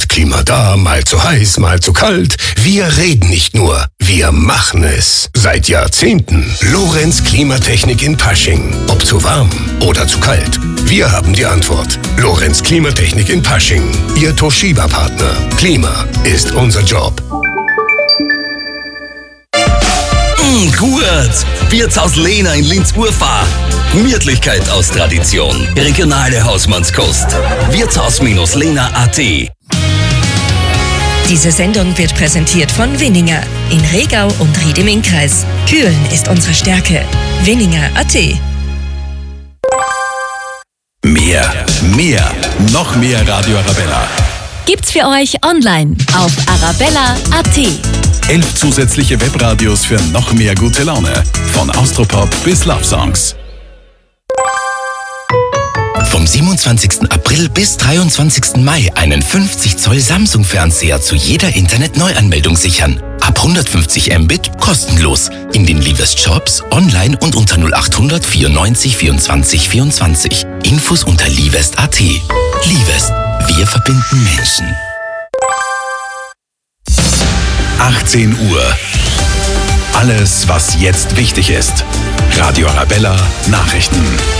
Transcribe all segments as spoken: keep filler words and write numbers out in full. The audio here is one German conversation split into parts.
dort, Klima da, mal zu heiß, mal zu kalt. Wir reden nicht nur, wir machen es. Seit Jahrzehnten. Lorenz Klimatechnik in Pasching. Ob zu warm oder zu kalt. Wir haben die Antwort. Lorenz Klimatechnik in Pasching. Ihr Toshiba-Partner. Klima ist unser Job. Mm, gut. Wirtshaus Lehner in Linz-Urfahr. Gemütlichkeit aus Tradition. Regionale Hausmannskost. Wirtshaus-Lehner punkt at. Diese Sendung wird präsentiert von Winninger in Regau und Ried im Innkreis. Kühlen ist unsere Stärke. Winninger punkt at. Mehr, mehr, noch mehr Radio Arabella. Gibt's für euch online auf arabella punkt at. Elf zusätzliche Webradios für noch mehr gute Laune. Von Austropop bis Love Songs. Vom siebenundzwanzigsten April bis dreiundzwanzigsten Mai einen fünfzig Zoll Samsung-Fernseher zu jeder Internet-Neuanmeldung sichern. Ab hundertfünfzig Mbit kostenlos. In den Livest Shops, online und unter null achthundert vierundneunzig vierundzwanzig vierundzwanzig. Infos unter livest punkt at. Livest. Wir verbinden Menschen. achtzehn Uhr. Alles, was jetzt wichtig ist. Radio Arabella Nachrichten.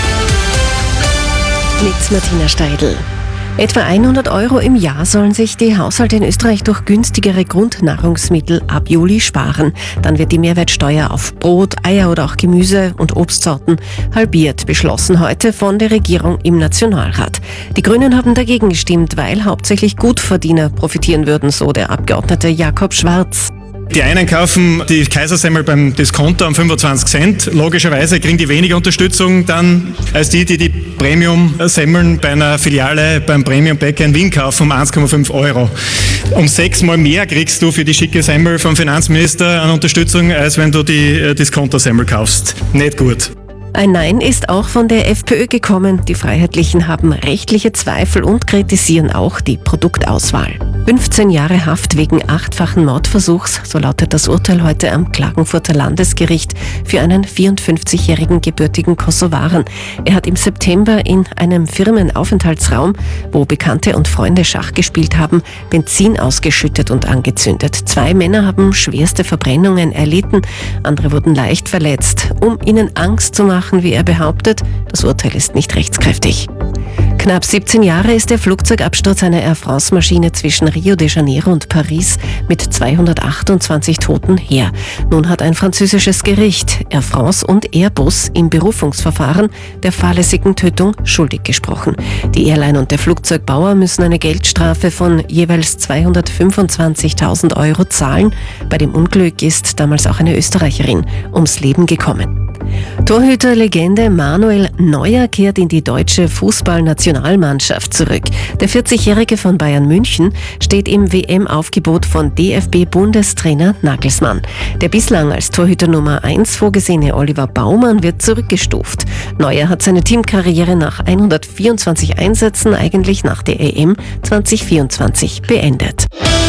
Mit Martina Steidl. Etwa hundert Euro im Jahr sollen sich die Haushalte in Österreich durch günstigere Grundnahrungsmittel ab Juli sparen. Dann wird die Mehrwertsteuer auf Brot, Eier oder auch Gemüse und Obstsorten halbiert, beschlossen heute von der Regierung im Nationalrat. Die Grünen haben dagegen gestimmt, weil hauptsächlich Gutverdiener profitieren würden, so der Abgeordnete Jakob Schwarz. Die einen kaufen die Kaisersemmel beim Discounter um fünfundzwanzig Cent. Logischerweise kriegen die weniger Unterstützung dann als die, die die Premium-Semmeln bei einer Filiale beim Premium-Bäcker in Wien kaufen um eins Komma fünf Euro. Um sechsmal mehr kriegst du für die schicke Semmel vom Finanzminister an Unterstützung, als wenn du die Discounter-Semmel kaufst. Nicht gut. Ein Nein ist auch von der FPÖ gekommen. Die Freiheitlichen haben rechtliche Zweifel und kritisieren auch die Produktauswahl. fünfzehn Jahre Haft wegen achtfachen Mordversuchs, so lautet das Urteil heute am Klagenfurter Landesgericht für einen vierundfünfzigjährigen gebürtigen Kosovaren. Er hat im September in einem Firmenaufenthaltsraum, wo Bekannte und Freunde Schach gespielt haben, Benzin ausgeschüttet und angezündet. Zwei Männer haben schwerste Verbrennungen erlitten, andere wurden leicht verletzt. Um ihnen Angst zu machen, wie er behauptet, das Urteil ist nicht rechtskräftig. Knapp siebzehn Jahre ist der Flugzeugabsturz einer Air France-Maschine zwischen Rio de Janeiro und Paris mit zweihundertachtundzwanzig Toten her. Nun hat ein französisches Gericht Air France und Airbus im Berufungsverfahren der fahrlässigen Tötung schuldig gesprochen. Die Airline und der Flugzeugbauer müssen eine Geldstrafe von jeweils zweihundertfünfundzwanzigtausend Euro zahlen. Bei dem Unglück ist damals auch eine Österreicherin ums Leben gekommen. Torhüterlegende Manuel Neuer kehrt in die deutsche Fußballnationalmannschaft zurück. Der vierzigjährige von Bayern München steht im W M-Aufgebot von D F B-Bundestrainer Nagelsmann. Der bislang als Torhüter Nummer eins vorgesehene Oliver Baumann wird zurückgestuft. Neuer hat seine Teamkarriere nach hundertvierundzwanzig Einsätzen eigentlich nach der E M zweitausendvierundzwanzig beendet.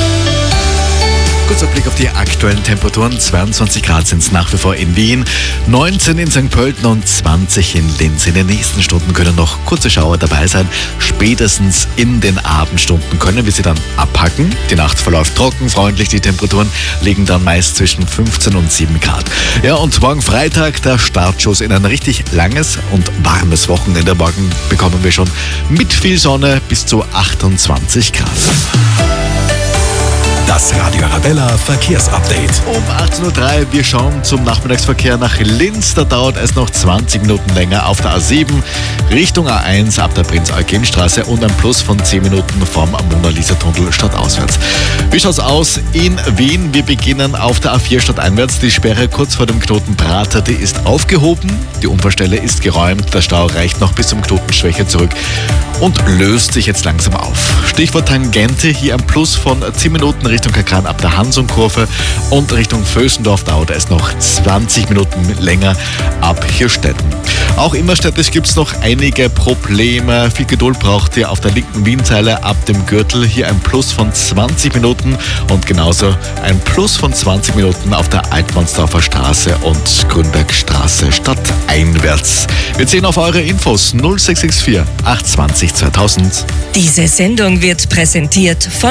Kurzer Blick auf die aktuellen Temperaturen. zweiundzwanzig Grad sind es nach wie vor in Wien, neunzehn in Sankt Pölten und zwanzig in Linz. In den nächsten Stunden können noch kurze Schauer dabei sein. Spätestens in den Abendstunden können wir sie dann abpacken. Die Nacht verläuft trocken, freundlich. Die Temperaturen liegen dann meist zwischen fünfzehn und sieben Grad. Ja, und morgen Freitag der Startschuss in ein richtig langes und warmes Wochenende. Morgen bekommen wir schon mit viel Sonne bis zu achtundzwanzig Grad. Das Radio Arabella Verkehrsupdate. Um achtzehn Uhr drei, wir schauen zum Nachmittagsverkehr nach Linz. Da dauert es noch zwanzig Minuten länger auf der A sieben Richtung A eins ab der Prinz-Eugen-Straße und ein Plus von zehn Minuten vom Mona-Lisa-Tunnel stadtauswärts. Wie schaut's aus in Wien? Wir beginnen auf der A vier stadteinwärts. Die Sperre kurz vor dem Knoten Prater, die ist aufgehoben. Die Unfallstelle ist geräumt. Der Stau reicht noch bis zum Knoten Schwäche zurück und löst sich jetzt langsam auf. Stichwort Tangente, hier ein Plus von zehn Minuten Richtung Kakran ab der Hansung-Kurve und Richtung Vösendorf dauert es noch zwanzig Minuten länger ab Hirstetten. Auch innerstädtisch gibt es noch einige Probleme. Viel Geduld braucht ihr auf der linken Wienzeile ab dem Gürtel. Hier ein Plus von zwanzig Minuten und genauso ein Plus von zwanzig Minuten auf der Altmannsdorfer Straße und Grünbergstraße stadteinwärts. Wir zählen auf eure Infos null sechs sechs vier acht zwei null zweitausend. Diese Sendung wird präsentiert von